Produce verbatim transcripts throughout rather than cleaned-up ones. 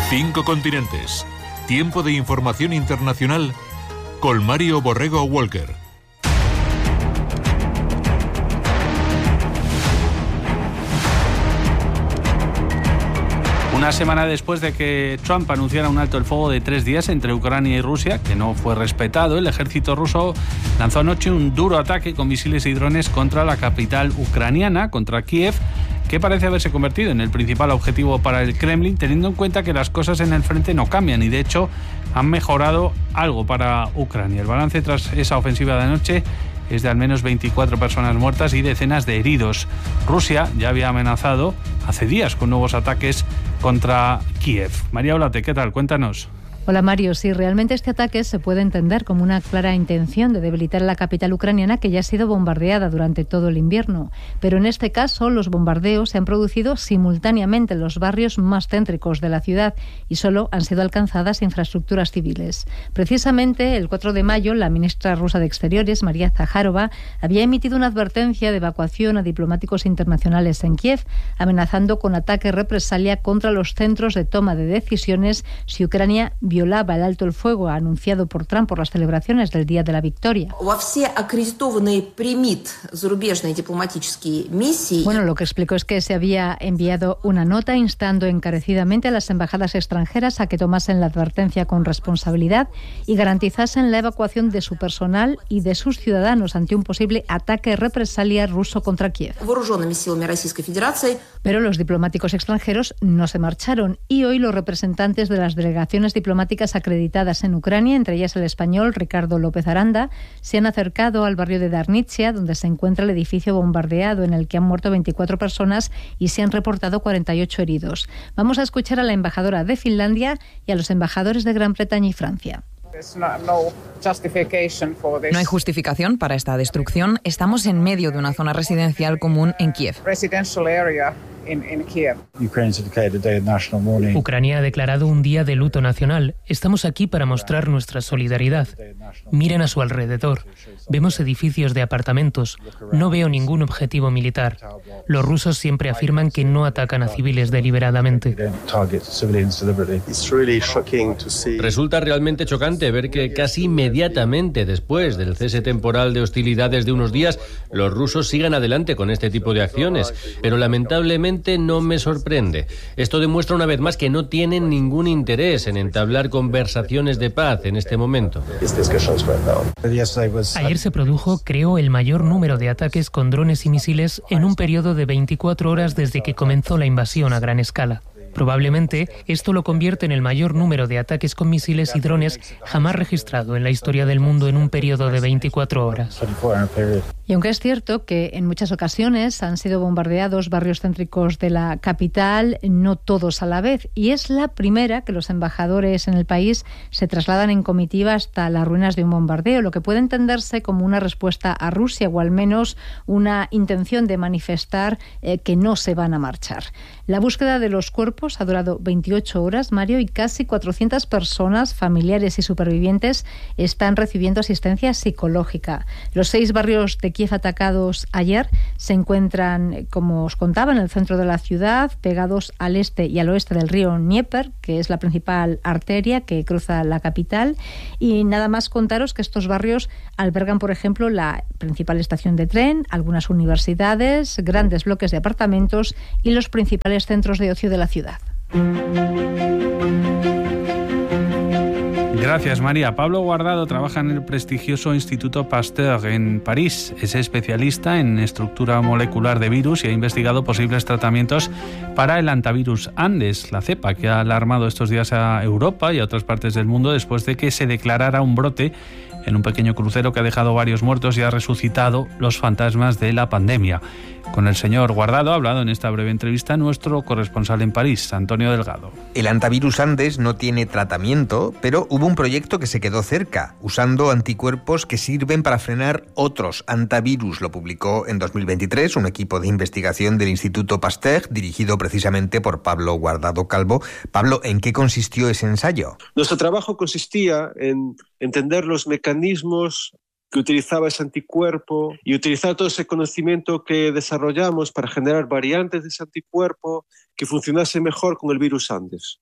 Cinco continentes. Tiempo de información internacional con Mario Borrego Walker. Una semana después de que Trump anunciara un alto el fuego de tres días entre Ucrania y Rusia, que no fue respetado, el ejército ruso lanzó anoche un duro ataque con misiles y drones contra la capital ucraniana, contra Kiev, que parece haberse convertido en el principal objetivo para el Kremlin, teniendo en cuenta que las cosas en el frente no cambian y, de hecho, han mejorado algo para Ucrania. El balance tras esa ofensiva de anoche es de al menos veinticuatro personas muertas y decenas de heridos. Rusia ya había amenazado hace días con nuevos ataques contra Kiev. María Olate, ¿qué tal? Cuéntanos. Hola Mario, sí, realmente este ataque se puede entender como una clara intención de debilitar la capital ucraniana, que ya ha sido bombardeada durante todo el invierno. Pero en este caso los bombardeos se han producido simultáneamente en los barrios más céntricos de la ciudad y solo han sido alcanzadas infraestructuras civiles. Precisamente el cuatro de mayo la ministra rusa de Exteriores, María Zakharova, había emitido una advertencia de evacuación a diplomáticos internacionales en Kiev, amenazando con ataque represalia contra los centros de toma de decisiones si Ucrania violaba el alto el fuego anunciado por Trump por las celebraciones del Día de la Victoria. Bueno, lo que explicó es que se había enviado una nota instando encarecidamente a las embajadas extranjeras a que tomasen la advertencia con responsabilidad y garantizasen la evacuación de su personal y de sus ciudadanos ante un posible ataque represalia ruso contra Kiev. Pero los diplomáticos extranjeros no se marcharon y hoy los representantes de las delegaciones diplomáticas acreditadas en Ucrania, entre ellas el español Ricardo López Aranda, se han acercado al barrio de Darnichia, donde se encuentra el edificio bombardeado en el que han muerto veinticuatro personas y se han reportado cuarenta y ocho heridos. Vamos a escuchar a la embajadora de Finlandia y a los embajadores de Gran Bretaña y Francia. No hay justificación para esta destrucción. Estamos en medio de una zona residencial común en Kiev. Ucrania ha declarado un día de luto nacional. Estamos aquí para mostrar nuestra solidaridad. Miren a su alrededor. Vemos edificios de apartamentos. No veo ningún objetivo militar. Los rusos siempre afirman que no atacan a civiles deliberadamente. Resulta realmente chocante ver que casi inmediatamente después del cese temporal de hostilidades de unos días, los rusos sigan adelante con este tipo de acciones. Pero lamentablemente no me sorprende. Esto demuestra una vez más que no tienen ningún interés en entablar conversaciones de paz en este momento. Ayer se produjo, creo, el mayor número de ataques con drones y misiles en un periodo de veinticuatro horas desde que comenzó la invasión a gran escala. Probablemente esto lo convierte en el mayor número de ataques con misiles y drones jamás registrado en la historia del mundo en un periodo de veinticuatro horas. Y aunque es cierto que en muchas ocasiones han sido bombardeados barrios céntricos de la capital, no todos a la vez. Y es la primera que los embajadores en el país se trasladan en comitiva hasta las ruinas de un bombardeo, lo que puede entenderse como una respuesta a Rusia o al menos una intención de manifestar eh, que no se van a marchar. La búsqueda de los cuerpos ha durado veintiocho horas, Mario, y casi cuatrocientas personas, familiares y supervivientes, están recibiendo asistencia psicológica. Los seis barrios de Kiev atacados ayer se encuentran, como os contaba, en el centro de la ciudad, pegados al este y al oeste del río Dnieper, que es la principal arteria que cruza la capital. Y nada más contaros que estos barrios albergan, por ejemplo, la principal estación de tren, algunas universidades, grandes bloques de apartamentos y los principales centros de ocio de la ciudad. Gracias, María. Pablo Guardado trabaja en el prestigioso Instituto Pasteur en París. Es especialista en estructura molecular de virus y ha investigado posibles tratamientos para el hantavirus Andes, la cepa que ha alarmado estos días a Europa y a otras partes del mundo después de que se declarara un brote en un pequeño crucero que ha dejado varios muertos y ha resucitado los fantasmas de la pandemia. Con el señor Guardado ha hablado en esta breve entrevista nuestro corresponsal en París, Antonio Delgado. El hantavirus Andes no tiene tratamiento, pero hubo un proyecto que se quedó cerca, usando anticuerpos que sirven para frenar otros hantavirus. Lo publicó en dos mil veintitrés un equipo de investigación del Instituto Pasteur, dirigido precisamente por Pablo Guardado Calvo. Pablo, ¿en qué consistió ese ensayo? Nuestro trabajo consistía en entender los mecanismos que utilizaba ese anticuerpo y utilizar todo ese conocimiento que desarrollamos para generar variantes de ese anticuerpo que funcionase mejor con el virus Andes.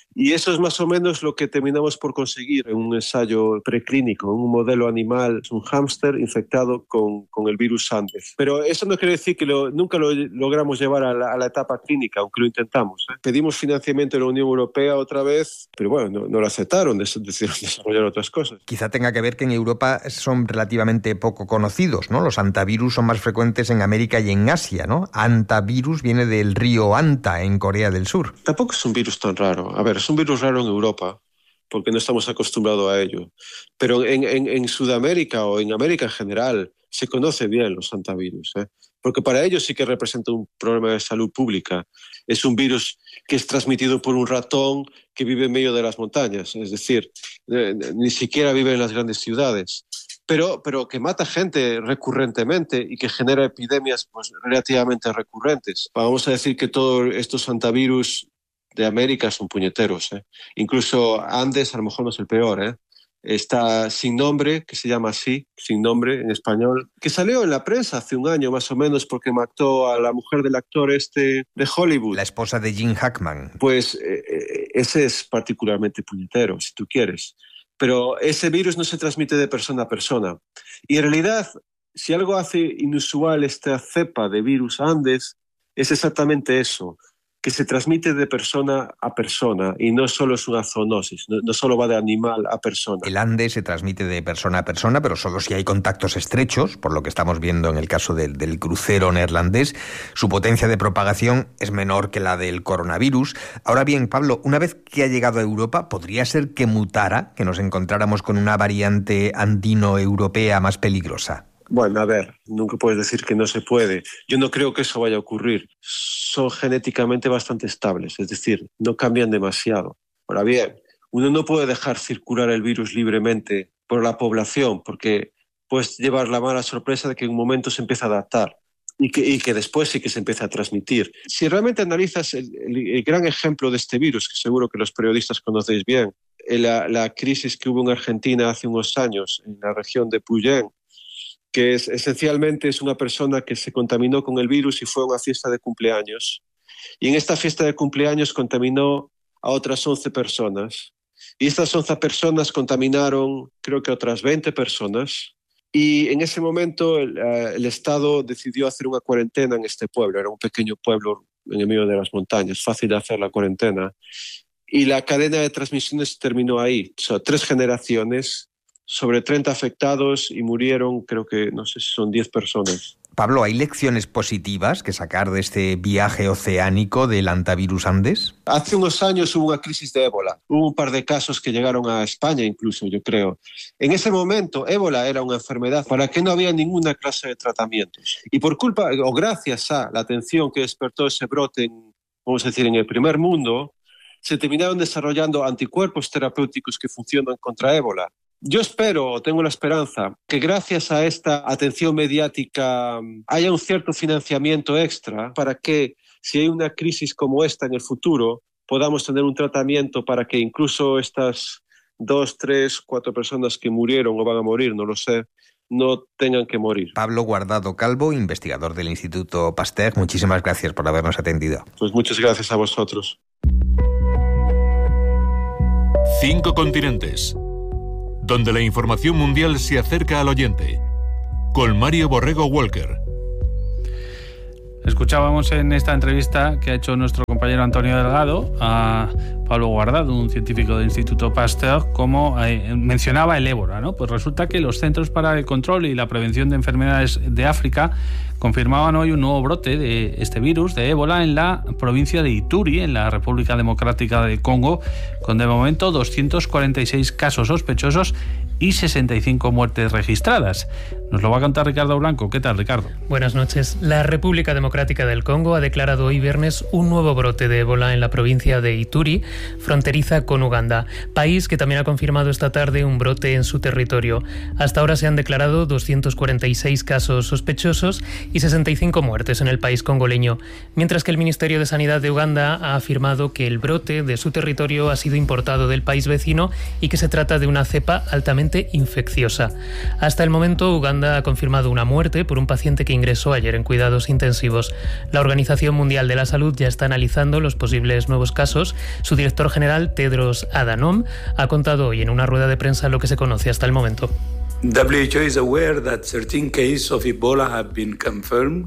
Y eso es más o menos lo que terminamos por conseguir en un ensayo preclínico, en un modelo animal, un hámster infectado con, con el virus Andes. Pero eso no quiere decir que lo, nunca lo logramos llevar a la, a la etapa clínica, aunque lo intentamos, ¿eh? Pedimos financiamiento de la Unión Europea otra vez, pero bueno, no, no lo aceptaron, decidieron desarrollar otras cosas. Quizá tenga que ver que en Europa son relativamente poco conocidos, ¿no? Los antivirus son más frecuentes en América y en Asia, ¿no? Antivirus viene del río Anta, en Corea del Sur. Tampoco es un virus tan raro. A ver, es un virus raro en Europa, porque no estamos acostumbrados a ello. Pero en, en, en Sudamérica o en América en general se conoce bien los antivirus, ¿eh? Porque para ellos sí que representa un problema de salud pública. Es un virus que es transmitido por un ratón que vive en medio de las montañas, es decir, eh, ni siquiera vive en las grandes ciudades. Pero, pero que mata gente recurrentemente y que genera epidemias pues, relativamente recurrentes. Vamos a decir que todos estos antivirus de América son puñeteros, ¿eh? Incluso Andes a lo mejor no es el peor, ¿eh? Está Sin Nombre, que se llama así, Sin Nombre en español, que salió en la prensa hace un año más o menos porque mató a la mujer del actor este de Hollywood. La esposa de Gene Hackman. Pues eh, ese es particularmente puñetero, si tú quieres. Pero ese virus no se transmite de persona a persona. Y en realidad, si algo hace inusual esta cepa de virus Andes, es exactamente eso, que se transmite de persona a persona y no solo es una zoonosis, no, no solo va de animal a persona. El Andes se transmite de persona a persona, pero solo si hay contactos estrechos, por lo que estamos viendo en el caso del, del crucero neerlandés. Su potencia de propagación es menor que la del coronavirus. Ahora bien, Pablo, una vez que ha llegado a Europa, ¿podría ser que mutara, que nos encontráramos con una variante andino-europea más peligrosa? Bueno, a ver, nunca puedes decir que no se puede. Yo no creo que eso vaya a ocurrir. Son genéticamente bastante estables, es decir, no cambian demasiado. Ahora bien, uno no puede dejar circular el virus libremente por la población porque puedes llevar la mala sorpresa de que en un momento se empieza a adaptar y que, y que después sí que se empieza a transmitir. Si realmente analizas el, el, el gran ejemplo de este virus, que seguro que los periodistas conocéis bien, la, la crisis que hubo en Argentina hace unos años en la región de Puyén, que es, esencialmente es una persona que se contaminó con el virus y fue a una fiesta de cumpleaños. Y en esta fiesta de cumpleaños contaminó a otras once personas. Y estas once personas contaminaron, creo que otras veinte personas. Y en ese momento el, uh, el Estado decidió hacer una cuarentena en este pueblo. Era un pequeño pueblo en el medio de las montañas, fácil de hacer la cuarentena. Y la cadena de transmisiones terminó ahí. O sea, tres generaciones, sobre treinta afectados y murieron, creo que, no sé si son diez personas. Pablo, ¿hay lecciones positivas que sacar de este viaje oceánico del antivirus Andes? Hace unos años hubo una crisis de ébola. Hubo un par de casos que llegaron a España incluso, yo creo. En ese momento, ébola era una enfermedad para la que no había ninguna clase de tratamientos. Y por culpa, o gracias a la atención que despertó ese brote, en, vamos a decir, en el primer mundo, se terminaron desarrollando anticuerpos terapéuticos que funcionan contra ébola. Yo espero, tengo la esperanza, que gracias a esta atención mediática haya un cierto financiamiento extra para que, si hay una crisis como esta en el futuro, podamos tener un tratamiento para que incluso estas dos, tres, cuatro personas que murieron o van a morir, no lo sé, no tengan que morir. Pablo Guardado Calvo, investigador del Instituto Pasteur, muchísimas gracias por habernos atendido. Pues muchas gracias a vosotros. Cinco continentes, donde la información mundial se acerca al oyente. Con Mario Borrego Walker. Escuchábamos en esta entrevista que ha hecho nuestro compañero Antonio Delgado a Pablo Guardado, un científico del Instituto Pasteur, como eh, mencionaba el ébola, ¿no? Pues resulta que los Centros para el Control y la Prevención de Enfermedades de África confirmaban hoy un nuevo brote de este virus, de ébola, en la provincia de Ituri, en la República Democrática del Congo, con de momento doscientos cuarenta y seis casos sospechosos y sesenta y cinco muertes registradas. Nos lo va a contar Ricardo Blanco. ¿Qué tal, Ricardo? Buenas noches. La República Democrática del Congo ha declarado hoy viernes un nuevo brote de ébola en la provincia de Ituri, fronteriza con Uganda, país que también ha confirmado esta tarde un brote en su territorio. Hasta ahora se han declarado doscientos cuarenta y seis casos sospechosos y sesenta y cinco muertes en el país congoleño, mientras que el Ministerio de Sanidad de Uganda ha afirmado que el brote de su territorio ha sido importado del país vecino y que se trata de una cepa altamente infecciosa. Hasta el momento, Uganda ha confirmado una muerte por un paciente que ingresó ayer en cuidados intensivos. La Organización Mundial de la Salud ya está analizando los posibles nuevos casos. Su director general, Tedros Adhanom, ha contado hoy en una rueda de prensa lo que se conoce hasta el momento. W H O is aware that thirteen cases of Ebola have been confirmed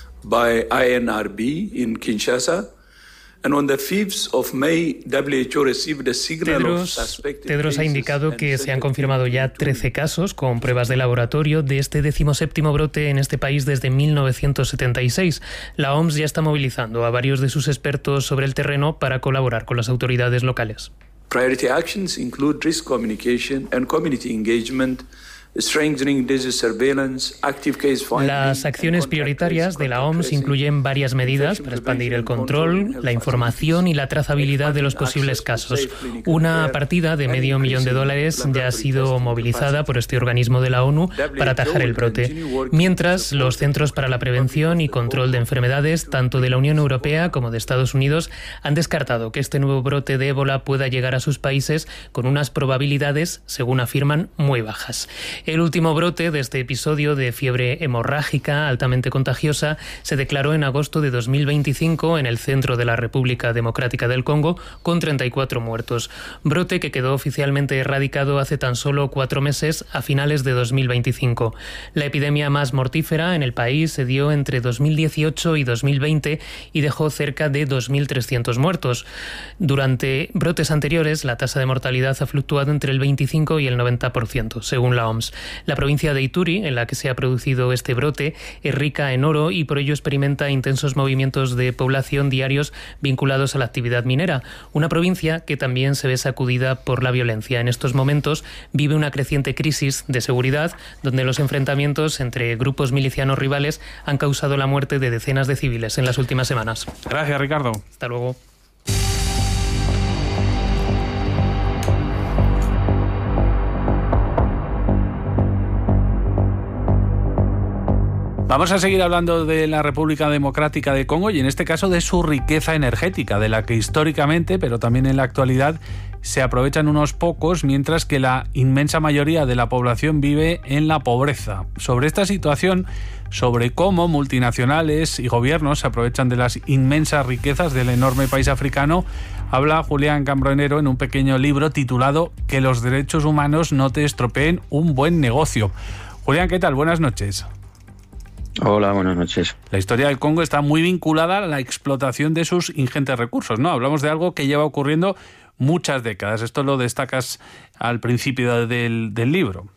by I N R B in Kinshasa. And on the fifth of May, W H O received a signal Tedros, of suspected Tedros ha indicado que se han confirmado ya trece casos con pruebas de laboratorio de este decimoséptimo brote en este país desde mil novecientos setenta y seis. La O M S ya está movilizando a varios de sus expertos sobre el terreno para colaborar con las autoridades locales. Priority actions include risk communication and community engagement, strengthening disease surveillance, active case finding. Las acciones prioritarias de la O M S incluyen varias medidas para expandir el control, la información y la trazabilidad de los posibles casos. Una partida de medio millón de dólares ya ha sido movilizada por este organismo de la ONU para atajar el brote, mientras los Centros para la Prevención y Control de Enfermedades, tanto de la Unión Europea como de Estados Unidos, han descartado que este nuevo brote de ébola pueda llegar a sus países con unas probabilidades, según afirman, muy bajas. El último brote de este episodio de fiebre hemorrágica altamente contagiosa se declaró en agosto de dos mil veinticinco en el centro de la República Democrática del Congo, con treinta y cuatro muertos. Brote que quedó oficialmente erradicado hace tan solo cuatro meses, a finales de dos mil veinticinco. La epidemia más mortífera en el país se dio entre dos mil dieciocho y dos mil veinte y dejó cerca de dos mil trescientos muertos. Durante brotes anteriores, la tasa de mortalidad ha fluctuado entre el veinticinco y el noventa por ciento, según la O M S. La provincia de Ituri, en la que se ha producido este brote, es rica en oro y por ello experimenta intensos movimientos de población diarios vinculados a la actividad minera. Una provincia que también se ve sacudida por la violencia. En estos momentos vive una creciente crisis de seguridad, donde los enfrentamientos entre grupos milicianos rivales han causado la muerte de decenas de civiles en las últimas semanas. Gracias, Ricardo. Hasta luego. Vamos a seguir hablando de la República Democrática de Congo y en este caso de su riqueza energética, de la que históricamente, pero también en la actualidad, se aprovechan unos pocos, mientras que la inmensa mayoría de la población vive en la pobreza. Sobre esta situación, sobre cómo multinacionales y gobiernos se aprovechan de las inmensas riquezas del enorme país africano, habla Julián Cambronero en un pequeño libro titulado Que los derechos humanos no te estropeen un buen negocio. Julián, ¿qué tal? Buenas noches. Hola, buenas noches. La historia del Congo está muy vinculada a la explotación de sus ingentes recursos, ¿no? Hablamos de algo que lleva ocurriendo muchas décadas. Esto lo destacas al principio del, del libro.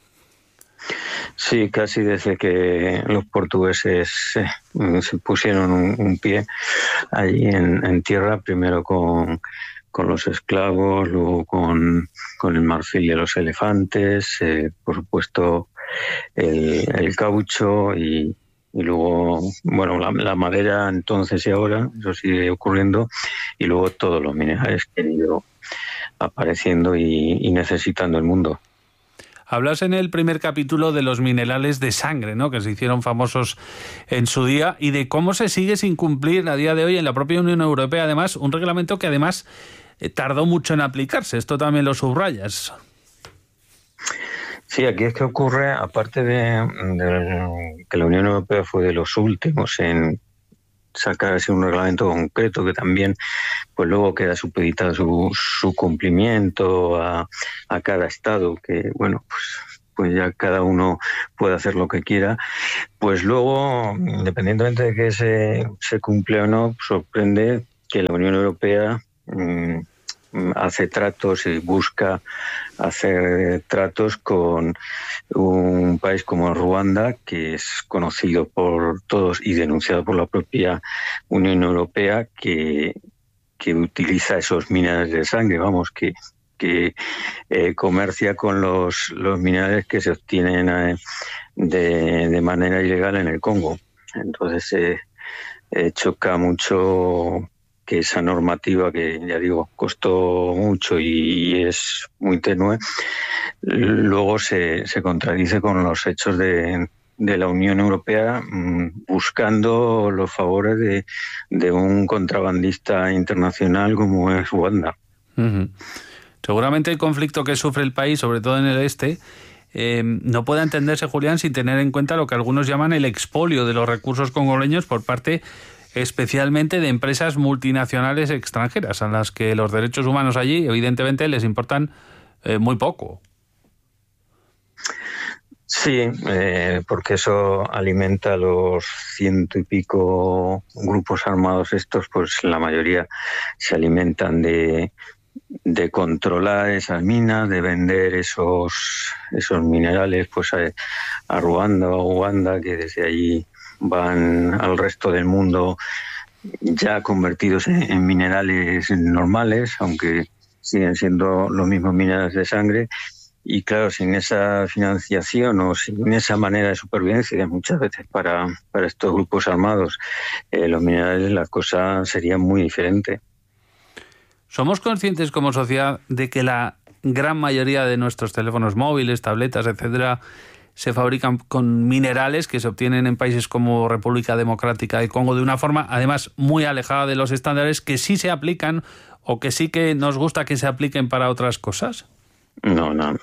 Sí, casi desde que los portugueses eh, se pusieron un, un pie allí en, en tierra, primero con, con los esclavos, luego con, con el marfil y los elefantes, eh, por supuesto el, el caucho y, y luego, bueno, la, la madera entonces y ahora, eso sigue ocurriendo, y luego todos los minerales que han ido apareciendo y, y necesitando el mundo. Hablas en el primer capítulo de los minerales de sangre, ¿no?, que se hicieron famosos en su día, y de cómo se sigue sin cumplir a día de hoy en la propia Unión Europea, además, un reglamento que además eh, tardó mucho en aplicarse. Esto también lo subrayas. Sí, aquí es que ocurre, aparte de, de que la Unión Europea fue de los últimos en sacar así un reglamento concreto que también pues luego queda supeditado su, su cumplimiento a, a cada estado, que bueno, pues, pues ya cada uno puede hacer lo que quiera, pues luego, independientemente de que se, se cumple o no, sorprende que la Unión Europea mmm, hace tratos y busca hacer tratos con un país como Ruanda, que es conocido por todos y denunciado por la propia Unión Europea, que, que utiliza esos minerales de sangre, vamos, que, que eh, comercia con los, los minerales que se obtienen eh, de, de manera ilegal en el Congo. Entonces eh, eh, choca mucho que esa normativa, que ya digo, costó mucho y es muy tenue, luego se, se contradice con los hechos de, de la Unión Europea buscando los favores de, de un contrabandista internacional como es Uganda. Uh-huh. Seguramente el conflicto que sufre el país, sobre todo en el este, eh, no puede entenderse, Julián, sin tener en cuenta lo que algunos llaman el expolio de los recursos congoleños por parte especialmente de empresas multinacionales extranjeras, a las que los derechos humanos allí evidentemente les importan eh, muy poco. Sí, eh, porque eso alimenta a los ciento y pico grupos armados estos, pues la mayoría se alimentan de, de controlar esas minas, de vender esos esos minerales pues a, a Ruanda o Uganda, que desde allí van al resto del mundo ya convertidos en, en minerales normales, aunque siguen siendo los mismos minerales de sangre. Y claro, sin esa financiación o sin esa manera de supervivencia, muchas veces para, para estos grupos armados, eh, los minerales, la cosa sería muy diferente. ¿Somos conscientes como sociedad de que la gran mayoría de nuestros teléfonos móviles, tabletas, etcétera, se fabrican con minerales que se obtienen en países como República Democrática del Congo de una forma, además, muy alejada de los estándares que sí se aplican o que sí que nos gusta que se apliquen para otras cosas? No, no,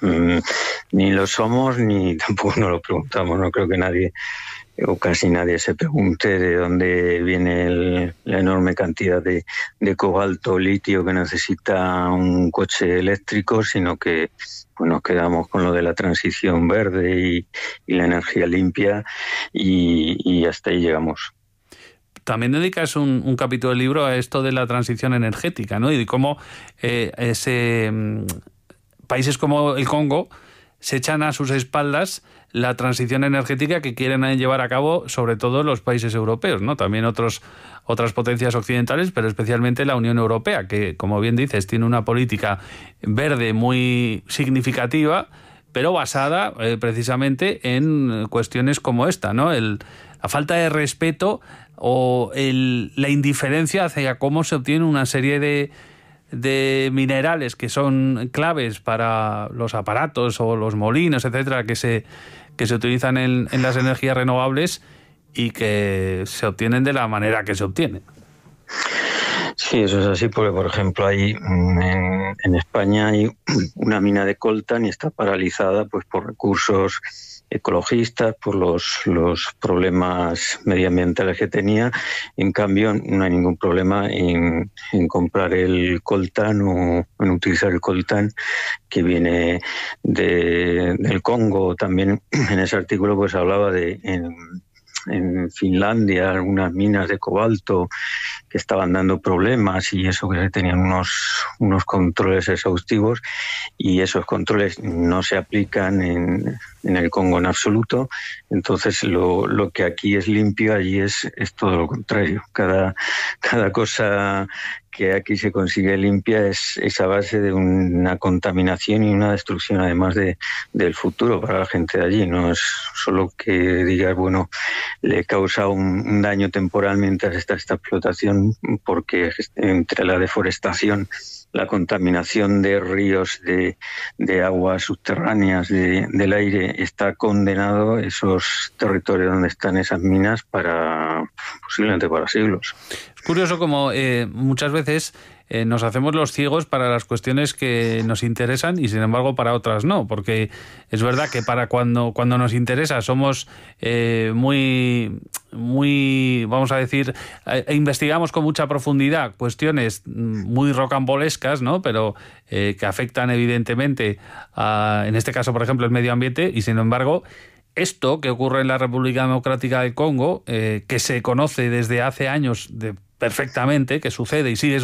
ni lo somos ni tampoco nos lo preguntamos. No creo que nadie o casi nadie se pregunte de dónde viene el, la enorme cantidad de, de cobalto, litio que necesita un coche eléctrico, sino que pues nos quedamos con lo de la transición verde y, y la energía limpia y, y hasta ahí llegamos. También dedicas un, un capítulo del libro a esto de la transición energética, ¿no? Y de cómo eh, ese... países como el Congo se echan a sus espaldas la transición energética que quieren llevar a cabo sobre todo los países europeos, ¿no? También otros, otras potencias occidentales, pero especialmente la Unión Europea, que, como bien dices, tiene una política verde muy significativa, pero basada eh, precisamente en cuestiones como esta, ¿no? El, la falta de respeto o el, la indiferencia hacia cómo se obtiene una serie de de minerales que son claves para los aparatos o los molinos, etcétera, que se que se utilizan en, en las energías renovables y que se obtienen de la manera que se obtienen. Sí, eso es así, porque por ejemplo hay en, en España hay una mina de coltan y está paralizada pues por recursos ecologistas, por los, los problemas medioambientales que tenía. En cambio, no hay ningún problema en, en comprar el coltán o en utilizar el coltán que viene de, del Congo. También en ese artículo pues hablaba de en, en Finlandia algunas minas de cobalto que estaban dando problemas y eso que tenían unos, unos controles exhaustivos y esos controles no se aplican en, en el Congo en absoluto. Entonces lo, lo que aquí es limpio, allí es, es todo lo contrario. Cada, cada cosa que aquí se consigue limpia es esa base de una contaminación y una destrucción además de, del futuro para la gente de allí. No es solo que digas, bueno, le causa un, un daño temporal mientras está esta explotación, porque entre la deforestación, la contaminación de ríos, de, de aguas subterráneas, de, del aire, está condenado esos territorios donde están esas minas para posiblemente para siglos. Es curioso como eh, muchas veces eh, nos hacemos los ciegos para las cuestiones que nos interesan y sin embargo para otras no, porque es verdad que para cuando, cuando nos interesa somos eh, muy, muy, vamos a decir, eh, investigamos con mucha profundidad cuestiones muy rocambolescas, ¿no? Pero eh, que afectan evidentemente a, en este caso por ejemplo el medio ambiente, y sin embargo esto que ocurre en la República Democrática del Congo, eh, que se conoce desde hace años de, perfectamente, que sucede y sigue